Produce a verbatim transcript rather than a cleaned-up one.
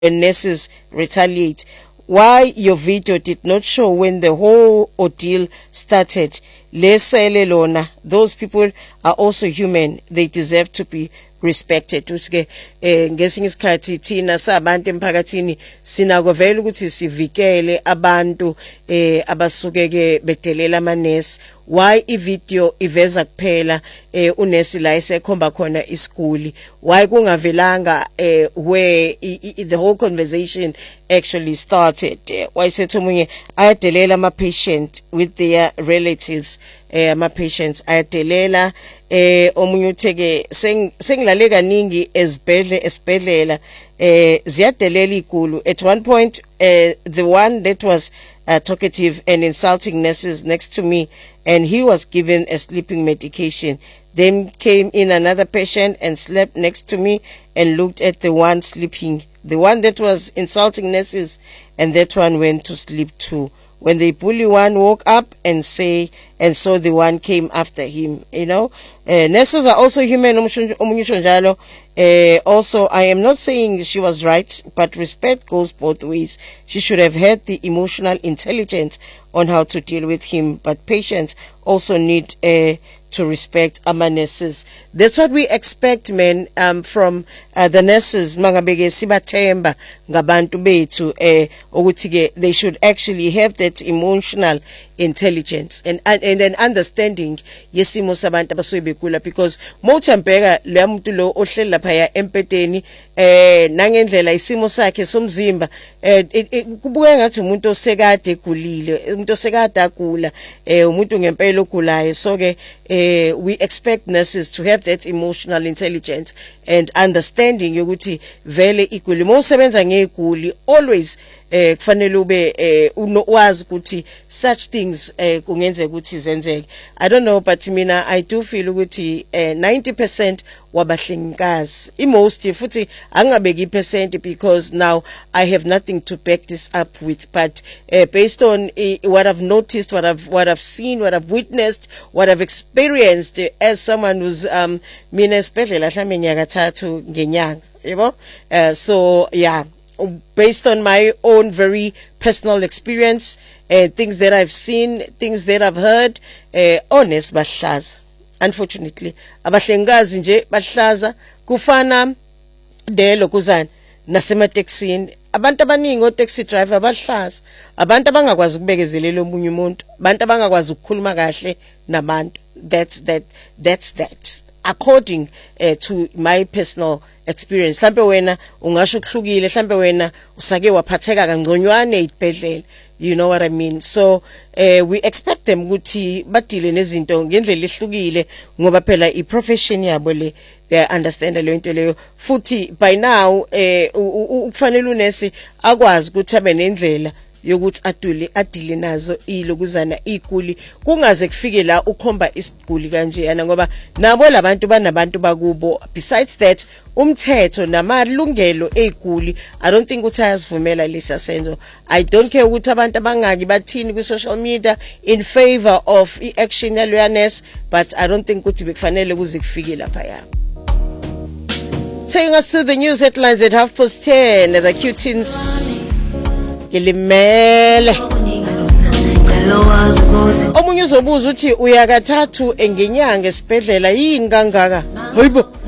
nurses retaliate. Why your video did not show when the whole ordeal started? Lesele lona, those people are also human. They deserve to be respected. Uske ngesinye isikhathi thina sabantu emphakathini sinakovela ukuthi sivikele abantu eh abasuke ke bedelela amanesi. Why I video iveza kuphela eh unesi la esekhomba khona isiguli? Why kungavelanga eh where I, I, the whole conversation actually started? Eh, why sethi omunye ayadelela ama patient with their relatives, eh ama patients ayadelela eh omunye utheke sengilale kaningi esibhedle esibhedlela eh ziyadelela igulu. At one point uh, the one that was uh, talkative and insulting nurses next to me, and he was given a sleeping medication. Then came in another patient and slept next to me and looked at the one sleeping, the one that was insulting nurses, and that one went to sleep too. When the bully one woke up and say, and so the one came after him, you know. Uh, nurses are also human. Uh, also, I am not saying she was right, but respect goes both ways. She should have had the emotional intelligence on how to deal with him, but patients also need uh, to respect our nurses. That's what we expect, men, um, from uh, the nurses. Mangabege sibathemba ngabantu bethu eh ukuthi they should actually have that emotional intelligence and and, and an understanding yesimo sabantu abasoyibekula, because mothambeka lo muntu lo ohleli lapha ya empeteni eh nangendlela isimo sakhe somzimba eh kubuka ngathi umuntu osekade egulile, umuntu osekade agula, eh umuntu ngempela ogulayo. So ke eh we expect nurses to have that emotional intelligence and understanding yokuthi vele iguli mosebenza ngeguli always eh kufanele ube eh uwazi ukuthi such things eh kungenzeka ukuthi zenzeke. I don't know, but mina I do feel ukuthi eh ninety percent wabahlengikazi most futhi angabeki percent, because now I have nothing to back this up with, but uh, based on uh, what I've noticed, what I've what I've seen, what I've witnessed, what I've experienced uh, as someone who's um mina especially mhlambe nyaka thathu ngenyanga, you know. Uh, so yeah, based on my own very personal experience, uh, things that I've seen, things that I've heard, uh, honest bahlaza. Unfortunately, abahlengazi nje bahlaza kufana delo kuzana nasemateksini. Abantu abaningi o taxi driver bahlaza, abantu abangakwazi ukubekezelela omunye umuntu, abantu abangakwazi ukukhuluma kahle nabantu. That's that that's that according uh, to my personal experience. Mhlambe wena ungasho kuhlukile, mhlambe wena usake waphatheka kangconywane ezibhedlela. You know what I mean? So uh, we expect them ukuthi badile nezinto ngendlela ehlukile ngoba phela I profession yabo le they understand le nto leyo. Futhi by now eh ukufanele unesi akwazi ukuthi abe nendlela yokuthi adule adile nazo ilokuzana iguli kungaze kufike la ukhomba isiguli kanje yana ngoba nabo labantu banabantu bakubo. Besides that, umthetho namalungelo eguli I don't think ukuthi ayasivumela lesa senzo. I don't care ukuthi abantu abangaki bathini ku social media in favor of action yalwearness, but I don't think ukuthi bekufanele kuze kufike lapha ya. Taking us to the news headlines at half past ten. The Q-Tins Gilimele omunye uzobuza uthi uyakathathu engenyanga esibhedlela yini kangaka. Hayibo